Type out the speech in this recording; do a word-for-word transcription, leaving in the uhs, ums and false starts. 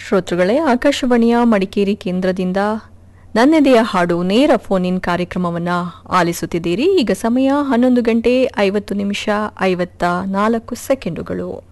ಶ್ರೋತೃಗಳೇ, ಆಕಾಶವಾಣಿಯ ಮಡಿಕೇರಿ ಕೇಂದ್ರದಿಂದ ನನ್ನೆದೆಯ ಹಾಡು ನೇರ ಫೋನ್ ಇನ್ ಕಾರ್ಯಕ್ರಮವನ್ನು ಆಲಿಸುತ್ತಿದ್ದೀರಿ. ಈಗ ಸಮಯ ಹನ್ನೊಂದು ಗಂಟೆ ಐವತ್ತು ನಿಮಿಷ ಐವತ್ತ ನಾಲ್ಕು ಸೆಕೆಂಡುಗಳು.